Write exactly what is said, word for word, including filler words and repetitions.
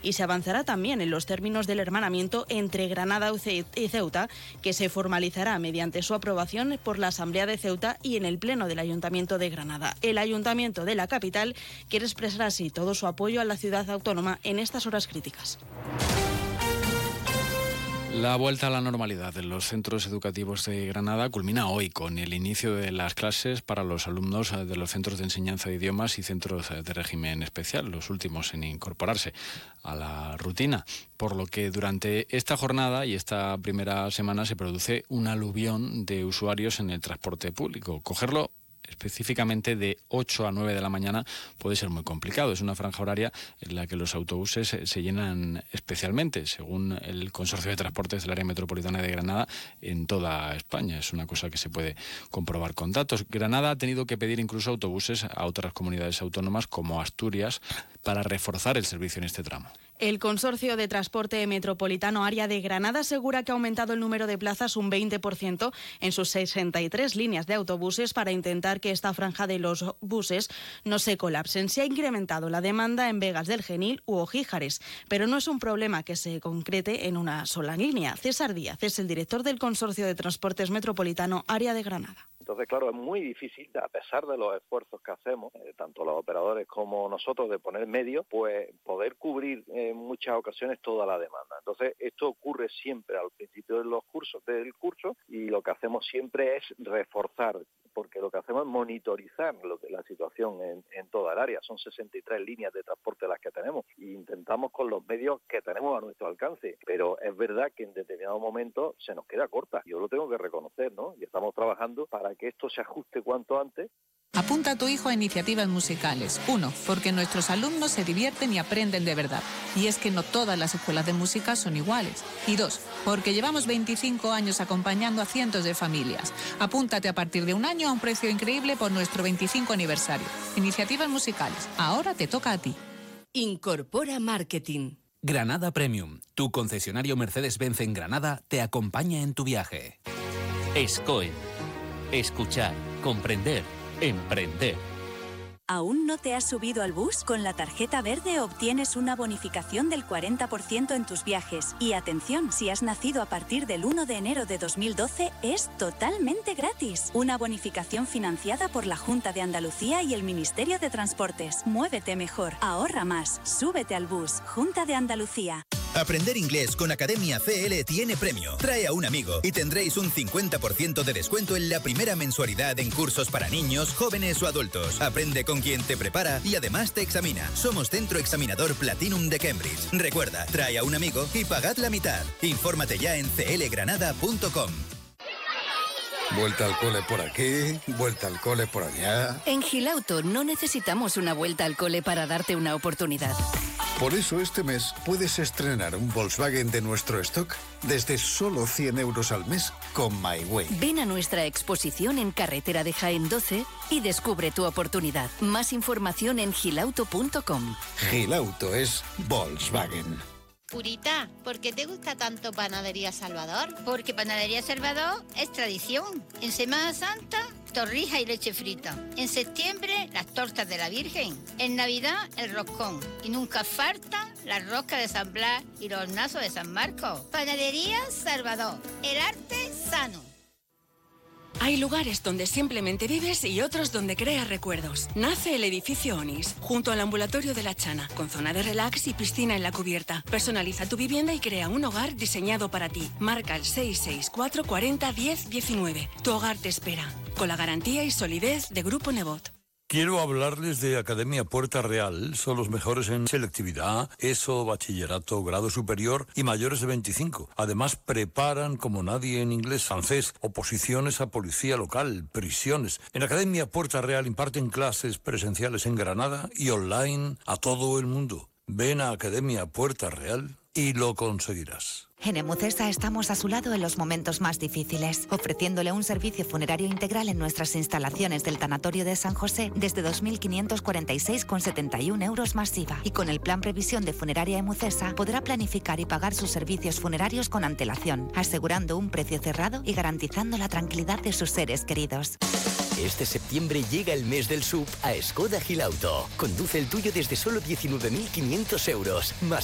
y se avanzará también en los términos del hermanamiento entre Granada y Ceuta, que se formalizará mediante su aprobación por la Asamblea de Ceuta y en el Pleno del Ayuntamiento de Granada. El Ayuntamiento de la capital quiere expresar así todo su apoyo a la ciudad autónoma en estas horas críticas. La vuelta a la normalidad en los centros educativos de Granada culmina hoy con el inicio de las clases para los alumnos de los centros de enseñanza de idiomas y centros de régimen especial, los últimos en incorporarse a la rutina, por lo que durante esta jornada y esta primera semana se produce un aluvión de usuarios en el transporte público. Cogerlo específicamente de ocho a nueve de la mañana puede ser muy complicado. Es una franja horaria en la que los autobuses se llenan especialmente, según el Consorcio de Transportes del Área Metropolitana de Granada, en toda España. Es una cosa que se puede comprobar con datos. Granada ha tenido que pedir incluso autobuses a otras comunidades autónomas como Asturias para reforzar el servicio en este tramo. El Consorcio de Transporte Metropolitano Área de Granada asegura que ha aumentado el número de plazas un veinte por ciento en sus sesenta y tres líneas de autobuses para intentar que esta franja de los buses no se colapsen. Se ha incrementado la demanda en Vegas del Genil u Ojíjares, pero no es un problema que se concrete en una sola línea. César Díaz es el director del Consorcio de Transportes Metropolitano Área de Granada. Entonces, claro, es muy difícil, a pesar de los esfuerzos que hacemos, eh, tanto los operadores como nosotros, de poner medios, pues poder cubrir en muchas ocasiones toda la demanda. Entonces, esto ocurre siempre al principio de los cursos, del curso, y lo que hacemos siempre es reforzar, porque lo que hacemos es monitorizar lo que la situación en, en toda el área. Son sesenta y tres líneas de transporte las que tenemos e intentamos con los medios que tenemos a nuestro alcance. Pero es verdad que en determinados momentos se nos queda corta. Yo lo tengo que reconocer, ¿no? Y estamos trabajando para que esto se ajuste cuanto antes. Apunta a tu hijo a iniciativas musicales. Uno, porque nuestros alumnos se divierten y aprenden de verdad. Y es que no todas las escuelas de música son iguales. Y dos, porque llevamos veinticinco años acompañando a cientos de familias. Apúntate a partir de un año a un precio increíble por nuestro veinticinco aniversario. Iniciativas musicales. Ahora te toca a ti. Incorpora Marketing. Granada Premium, tu concesionario Mercedes-Benz en Granada, te acompaña en tu viaje. SCOE. Escuchar, comprender, emprender. ¿Aún no te has subido al bus? Con la tarjeta verde obtienes una bonificación del cuarenta por ciento en tus viajes. Y atención, si has nacido a partir del uno de enero de dos mil doce, es totalmente gratis. Una bonificación financiada por la Junta de Andalucía y el Ministerio de Transportes. Muévete mejor, ahorra más, súbete al bus. Junta de Andalucía. Aprender inglés con Academia C L tiene premio. Trae a un amigo y tendréis un cincuenta por ciento de descuento en la primera mensualidad en cursos para niños, jóvenes o adultos. Aprende con quien te prepara y además te examina. Somos Centro Examinador Platinum de Cambridge. Recuerda, trae a un amigo y pagad la mitad. Infórmate ya en c l granada punto com. Vuelta al cole por aquí, vuelta al cole por allá. En Gilauto no necesitamos una vuelta al cole para darte una oportunidad. Por eso este mes puedes estrenar un Volkswagen de nuestro stock desde solo cien euros al mes con MyWay. Ven a nuestra exposición en Carretera de Jaén doce y descubre tu oportunidad. Más información en gilauto punto com. Gilauto es Volkswagen. Purita, ¿por qué te gusta tanto Panadería Salvador? Porque Panadería Salvador es tradición. En Semana Santa, torrijas y leche frita. En septiembre, las tortas de la Virgen. En Navidad, el roscón. Y nunca faltan las roscas de San Blas y los hornazos de San Marcos. Panadería Salvador, el arte sano. Hay lugares donde simplemente vives y otros donde creas recuerdos. Nace el edificio Onis, junto al ambulatorio de la Chana, con zona de relax y piscina en la cubierta. Personaliza tu vivienda y crea un hogar diseñado para ti. Marca el seis seis cuatro cuarenta diez diecinueve. Tu hogar te espera, con la garantía y solidez de Grupo Nebot. Quiero hablarles de Academia Puerta Real. Son los mejores en selectividad, ESO, bachillerato, grado superior y mayores de veinticinco. Además, preparan como nadie en inglés, francés, oposiciones a policía local, prisiones. En Academia Puerta Real imparten clases presenciales en Granada y online a todo el mundo. Ven a Academia Puerta Real y lo conseguirás. En Emucesa estamos a su lado en los momentos más difíciles, ofreciéndole un servicio funerario integral en nuestras instalaciones del Tanatorio de San José desde dos mil quinientos cuarenta y seis con setenta y un euros más I V A. Y con el plan Previsión de Funeraria Emucesa podrá planificar y pagar sus servicios funerarios con antelación, asegurando un precio cerrado y garantizando la tranquilidad de sus seres queridos. Este septiembre llega el mes del S U V a Skoda Gilauto. Conduce el tuyo desde solo diecinueve mil quinientos euros, más